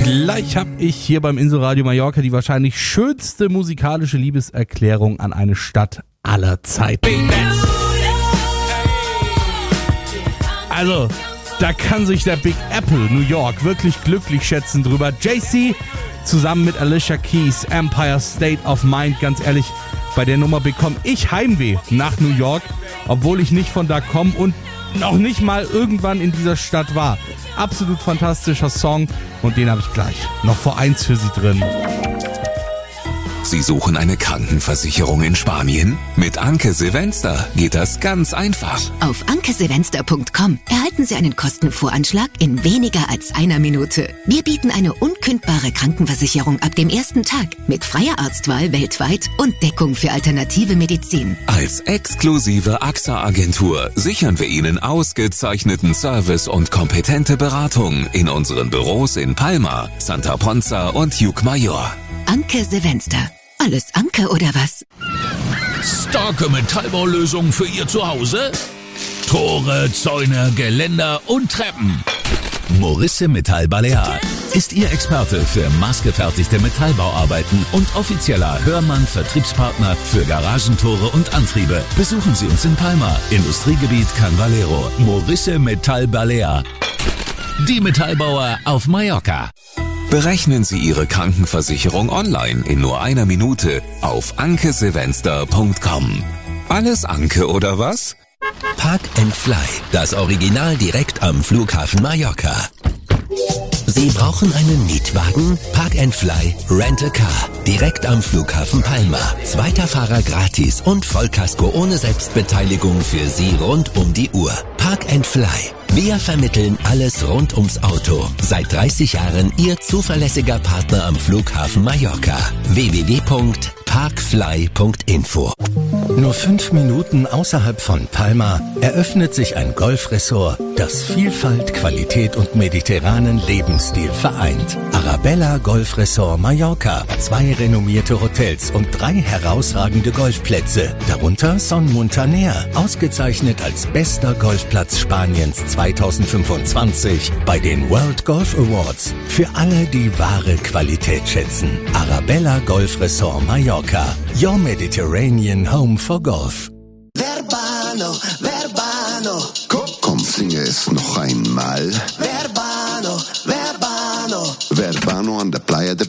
Gleich habe ich hier beim Inselradio Mallorca die wahrscheinlich schönste musikalische Liebeserklärung an eine Stadt aller Zeiten. Also, da kann sich der Big Apple New York wirklich glücklich schätzen drüber. Jay-Z zusammen mit Alicia Keys, Empire State of Mind. Ganz ehrlich, bei der Nummer bekomme ich Heimweh nach New York, obwohl ich nicht von da komme und noch nicht mal irgendwann in dieser Stadt war. Absolut fantastischer Song und den habe ich gleich noch vor 1 für Sie drin. Sie suchen eine Krankenversicherung in Spanien? Mit Anke Silvester geht das ganz einfach. Auf ankesilvester.com erhalten Sie einen Kostenvoranschlag in weniger als einer Minute. Wir bieten eine unkündbare Krankenversicherung ab dem ersten Tag mit freier Arztwahl weltweit und Deckung für alternative Medizin. Als exklusive AXA-Agentur sichern wir Ihnen ausgezeichneten Service und kompetente Beratung in unseren Büros in Palma, Santa Ponza und Ucmayor. Anke Silvester. Alles Anke oder was? Starke Metallbaulösungen für Ihr Zuhause? Tore, Zäune, Geländer und Treppen. Morisse Metall Balear ist Ihr Experte für maßgefertigte Metallbauarbeiten und offizieller Hörmann-Vertriebspartner für Garagentore und Antriebe. Besuchen Sie uns in Palma, Industriegebiet Can Valero. Morisse Metall Balear. Die Metallbauer auf Mallorca. Berechnen Sie Ihre Krankenversicherung online in nur einer Minute auf ankesilvester.com. Alles Anke oder was? Park and Fly, das Original direkt am Flughafen Mallorca. Sie brauchen einen Mietwagen? Park and Fly Rent a Car. Direkt am Flughafen Palma. Zweiter Fahrer gratis und Vollkasko ohne Selbstbeteiligung für Sie rund um die Uhr. Park and Fly. Wir vermitteln alles rund ums Auto. Seit 30 Jahren Ihr zuverlässiger Partner am Flughafen Mallorca. www.parkfly.info. Nur 5 Minuten außerhalb von Palma eröffnet sich ein Golfresort, das Vielfalt, Qualität und mediterranen Lebensstil vereint. Arabella Golf Resort Mallorca. 2 renommierte Hotels und 3 herausragende Golfplätze. Darunter Son Muntaner, ausgezeichnet als bester Golfplatz Spaniens 2025 bei den World Golf Awards. Für alle, die wahre Qualität schätzen. Arabella Golf Resort Mallorca. Your Mediterranean Home for Golf. Verbano, Verbano. Komm, singe es noch einmal. Verbano, Verbano. Verbano an der Playa de